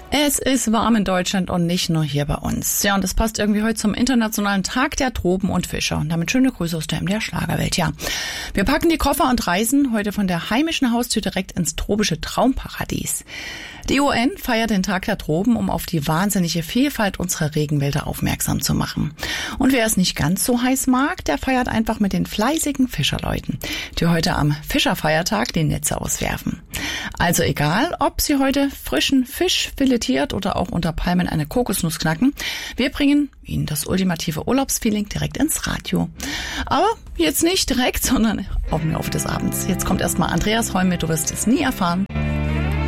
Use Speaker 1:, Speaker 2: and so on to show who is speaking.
Speaker 1: Es ist warm in Deutschland und nicht nur hier bei uns. Ja, und das passt irgendwie heute zum Internationalen Tag der Tropen und Fischer. Und damit schöne Grüße aus der MDR Schlagerwelt. Ja, wir packen die Koffer und reisen heute von der heimischen Haustür direkt ins tropische Traumparadies. Die UN feiert den Tag der Tropen, um auf die wahnsinnige Vielfalt unserer Regenwälder aufmerksam zu machen. Und wer es nicht ganz so heiß mag, der feiert einfach mit den fleißigen Fischerleuten, die heute am Fischerfeiertag die Netze auswerfen. Also egal, ob Sie heute frischen Fisch filetiert oder auch unter Palmen eine Kokosnuss knacken, wir bringen Ihnen das ultimative Urlaubsfeeling direkt ins Radio. Aber jetzt nicht direkt, sondern auch im Laufe des Abends. Jetzt kommt erstmal Andreas Holm mit Du wirst es nie erfahren.